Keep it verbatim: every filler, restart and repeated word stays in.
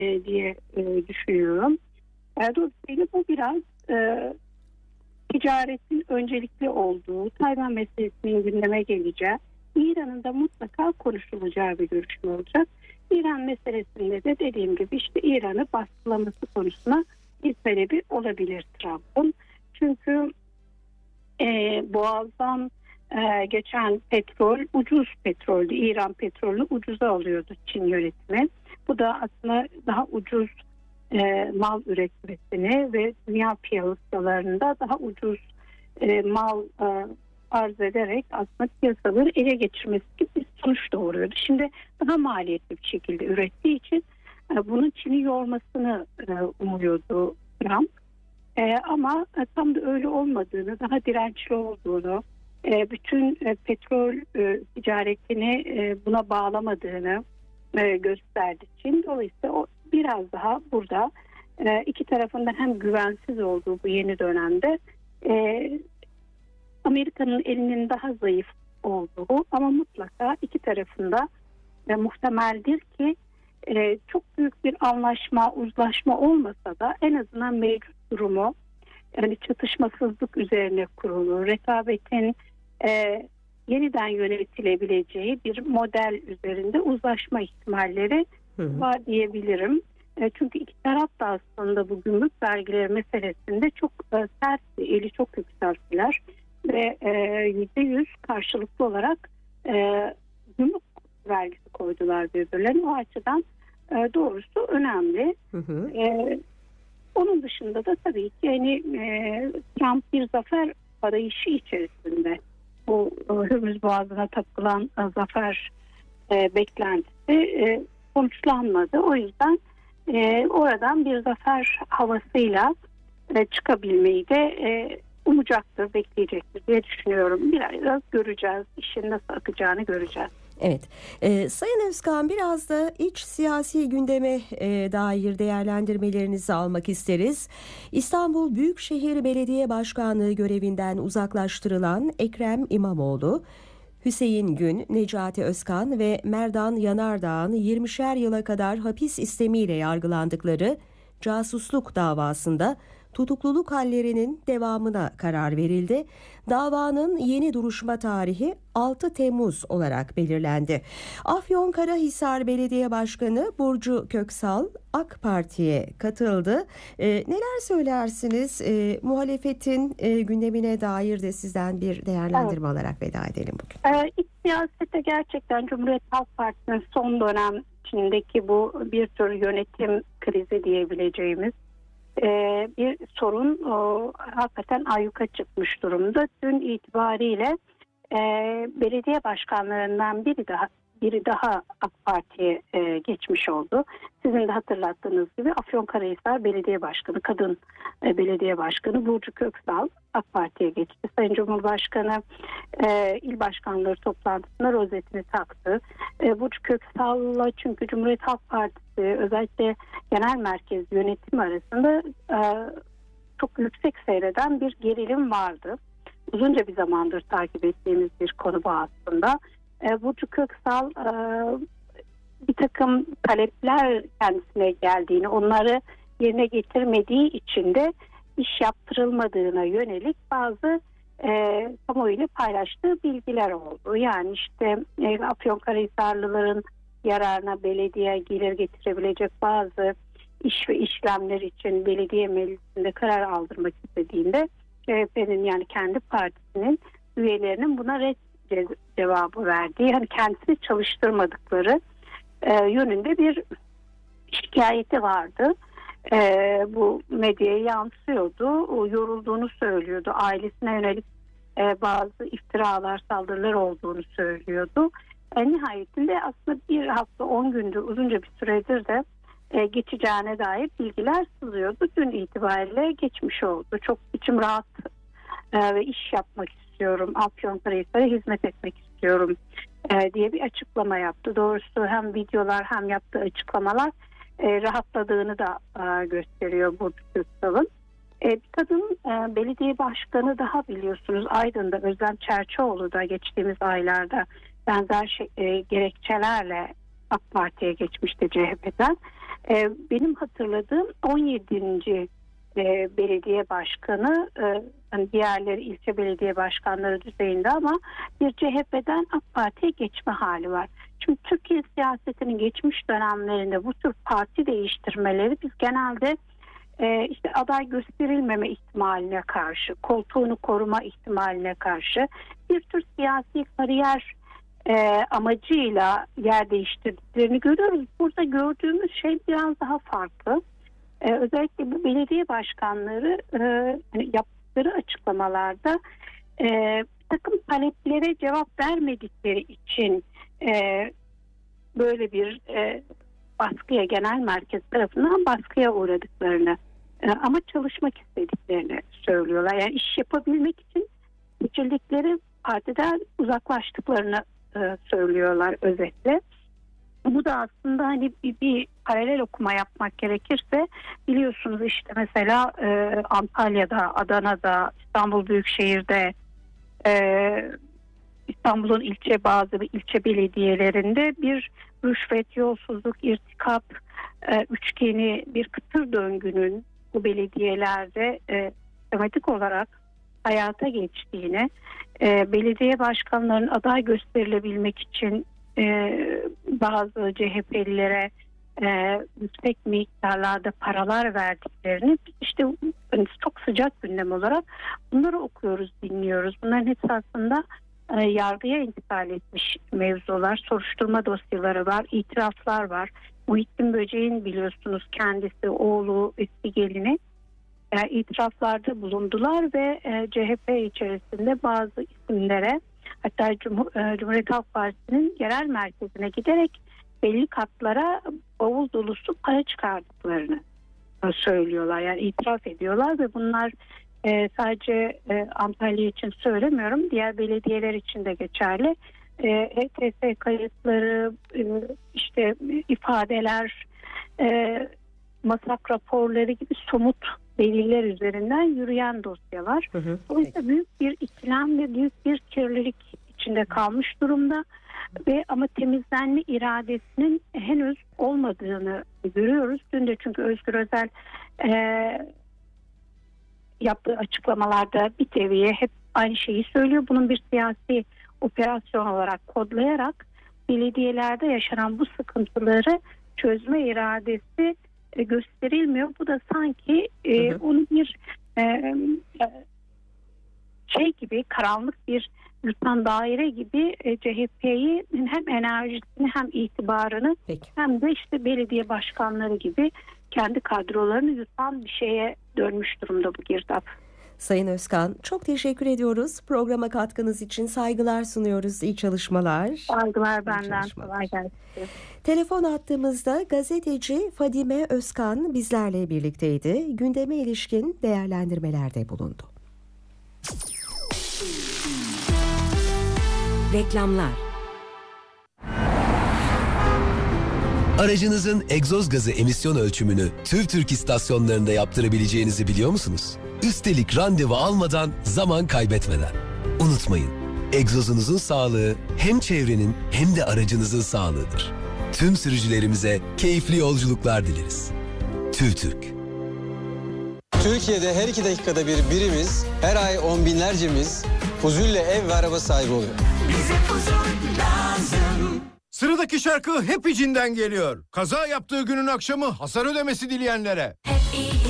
e, diye e, düşünüyorum. E, dolayısıyla bu biraz e, ticaretin öncelikli olduğu, Tayvan meselesinin gündeme geleceği, İran'ın da mutlaka konuşulacağı bir görüşme olacak. İran meselesinde de dediğim gibi işte İran'ı baskılaması konusuna bir talebi olabilir Trump'ın. Çünkü e, Boğaz'dan e, geçen petrol ucuz petroldü. İran petrolünü ucuza alıyordu Çin yönetimi. Bu da aslında daha ucuz e, mal üretmesini ve dünya piyasalarında daha ucuz e, mal e, arz ederek aslında piyasaları ele geçirmesi gibi bir sonuç doğuruyordu. Şimdi daha maliyetli bir şekilde ürettiği için e, bunun Çin'i yormasını e, umuyordu Trump. E, ama e, tam da öyle olmadığını, daha dirençli olduğunu, e, bütün e, petrol e, ticaretini e, buna bağlamadığını e, gösterdi Çin. Dolayısıyla o biraz daha burada e, iki tarafında hem güvensiz olduğu bu yeni dönemde e, Amerika'nın elinin daha zayıf olduğu ama mutlaka iki tarafında e, muhtemeldir ki e, çok büyük bir anlaşma, uzlaşma olmasa da en azından mevcut durumu yani çatışmasızlık üzerine kurulu, rekabetin e, yeniden yönetilebileceği bir model üzerinde uzlaşma ihtimalleri hı hı. var diyebilirim. E, çünkü iki taraf da aslında bu gümrük vergileri meselesinde çok e, sert, eli çok yükselttiler ve yüzde yüz karşılıklı olarak e, gümrük vergisi koydular birbirlerine. O açıdan e, doğrusu önemli. Hı hı. E, onun dışında da tabii ki yani e, Trump bir zafer arayışı içerisinde. Bu e, Hürmüz Boğazı'na takılan e, zafer e, beklentisi e, sonuçlanmadı. O yüzden e, oradan bir zafer havasıyla e, çıkabilmeyi de e, umacaktır, bekleyecektir diye düşünüyorum. Biraz göreceğiz. İşin nasıl akacağını göreceğiz. Evet. Ee, Sayın Özkan, biraz da iç siyasi gündeme e, dair değerlendirmelerinizi almak isteriz. İstanbul Büyükşehir Belediye Başkanlığı görevinden uzaklaştırılan Ekrem İmamoğlu, Hüseyin Gün, Necati Özkan ve Merdan Yanardağ'ın yirmişer yıla kadar hapis istemiyle yargılandıkları casusluk davasında tutukluluk hallerinin devamına karar verildi. Davanın yeni duruşma tarihi altı Temmuz olarak belirlendi. Afyonkarahisar Belediye Başkanı Burcu Köksal AK Parti'ye katıldı. Ee, neler söylersiniz? Ee, muhalefetin e, gündemine dair de sizden bir değerlendirme evet. alarak veda edelim bugün. Ee, iç siyasette gerçekten Cumhuriyet Halk Partisi'nin son dönem içindeki bu bir tür yönetim krizi diyebileceğimiz Ee, bir sorun o, hakikaten ayyuka çıkmış durumda. Dün itibariyle e, belediye başkanlarından biri daha biri daha AK Parti'ye e, geçmiş oldu. Sizin de hatırlattığınız gibi Afyonkarahisar Belediye Başkanı, kadın e, belediye başkanı Burcu Köksal AK Parti'ye geçti. Sayın Cumhurbaşkanı e, il başkanları toplantısında rozetini taktı. E, Burcu Köksal'la çünkü Cumhuriyet Halk Partisi özellikle genel merkez yönetimi arasında e, çok yüksek seyreden bir gerilim vardı. Uzunca bir zamandır takip ettiğimiz bir konu bu aslında. E, Burcu Köksal e, bir takım talepler kendisine geldiğini, onları yerine getirmediği için de iş yaptırılmadığına yönelik bazı e, kamuoyuyla paylaştığı bilgiler oldu. Yani işte e, Afyonkarahisarlıların yararına belediye gelir getirebilecek bazı iş ve işlemler için belediye meclisinde karar aldırmak istediğinde C H P'nin yani kendi partisinin üyelerinin buna red cevabı verdiği, hani kendisini çalıştırmadıkları e, yönünde bir şikayeti vardı. E, bu medyaya yansıyordu. O, yorulduğunu söylüyordu. Ailesine yönelik e, bazı iftiralar, saldırılar olduğunu söylüyordu. E, nihayetinde aslında bir hafta on gündür, uzunca bir süredir de e, geçeceğine dair bilgiler sızıyordu. Dün itibariyle geçmiş oldu. Çok içim rahat e, ve iş yapmak istiyorum. Afyonkarahisar'a hizmet etmek istiyorum e, diye bir açıklama yaptı. Doğrusu hem videolar hem yaptığı açıklamalar e, rahatladığını da e, gösteriyor Burcu Köksal'ın. E, bir kadın e, belediye başkanı daha biliyorsunuz Aydın'da Özlem Çerçioğlu da geçtiğimiz aylarda benzer şey, e, gerekçelerle AK Parti'ye geçmişti C H P'den. E, benim hatırladığım on yedinci E, belediye başkanı, e, hani diğerleri ilçe belediye başkanları düzeyinde ama bir C H P'den AK Parti'ye geçme hali var. Şimdi Türkiye siyasetinin geçmiş dönemlerinde bu tür parti değiştirmeleri biz genelde e, işte aday gösterilmeme ihtimaline karşı, koltuğunu koruma ihtimaline karşı bir tür siyasi kariyer e, amacıyla yer değiştirdiklerini görüyoruz. Burada gördüğümüz şey biraz daha farklı. Ee, özellikle bu belediye başkanları e, hani yaptıkları açıklamalarda e, bir takım taleplere cevap vermedikleri için e, böyle bir e, baskıya, genel merkez tarafından baskıya uğradıklarını e, ama çalışmak istediklerini söylüyorlar. Yani iş yapabilmek için seçildikleri partiden uzaklaştıklarını e, söylüyorlar özetle. Bu da aslında hani bir, bir paralel okuma yapmak gerekirse biliyorsunuz işte mesela e, Antalya'da, Adana'da, İstanbul Büyükşehir'de, e, İstanbul'un ilçe bazı ilçe belediyelerinde bir rüşvet, yolsuzluk, irtikap e, üçgeni, bir kısır döngünün bu belediyelerde e, tematik olarak hayata geçtiğini, e, belediye başkanlarının aday gösterilebilmek için Ee, bazı C H P'lilere e, yüksek miktarlarda paralar verdiklerini işte hani çok sıcak gündem olarak bunları okuyoruz, dinliyoruz. Bunların hepsi aslında e, yargıya intikal etmiş mevzular, soruşturma dosyaları var, itiraflar var. Muhittin Böceğin biliyorsunuz kendisi, oğlu, eski gelini e, itiraflarda bulundular ve e, C H P içerisinde bazı isimlere, hatta Cumhur, Cumhuriyet Halk Partisi'nin yerel merkezine giderek belli katlara bavul dolusu para çıkardıklarını söylüyorlar. Yani itiraf ediyorlar ve bunlar e, sadece e, Antalya için söylemiyorum, diğer belediyeler için de geçerli. E, H T S kayıtları, e, işte ifadeler, e, masak raporları gibi somut deliller üzerinden yürüyen dosyalar. Hı hı. Dolayısıyla büyük bir ikilem ve büyük bir kirlilik içinde kalmış durumda ve ama temizlenme iradesinin henüz olmadığını görüyoruz. Dün de çünkü Özgür Özel e, yaptığı açıklamalarda bir seviye hep aynı şeyi söylüyor. Bunun bir siyasi operasyon olarak kodlayarak belediyelerde yaşanan bu sıkıntıları çözme iradesi e, gösterilmiyor. Bu da sanki e, hı hı. onu bir e, şey gibi, karanlık bir yutan daire gibi e, C H P'yi hem enerjisini hem itibarını Peki. hem de işte belediye başkanları gibi kendi kadrolarını yutan bir şeye dönmüş durumda bu girdap. Sayın Özkan, çok teşekkür ediyoruz. Programa katkınız için saygılar sunuyoruz. İyi çalışmalar. Saygılar benden. Kolay gelsin. Telefon attığımızda gazeteci Fadime Özkan bizlerle birlikteydi. Gündeme ilişkin değerlendirmelerde bulundu. Reklamlar. Aracınızın egzoz gazı emisyon ölçümünü TÜVTÜRK istasyonlarında yaptırabileceğinizi biliyor musunuz? Üstelik randevu almadan, zaman kaybetmeden. Unutmayın, egzozunuzun sağlığı hem çevrenin hem de aracınızın sağlığıdır. Tüm sürücülerimize keyifli yolculuklar dileriz. TÜVTÜRK. Türkiye'de her iki dakikada bir birimiz, her ay on binlercemiz huzurla ev ve araba sahibi oluyor. Bize huzur lazım. Sıradaki şarkı hep içinden geliyor. Kaza yaptığı günün akşamı hasar ödemesi dileyenlere. Hep iyi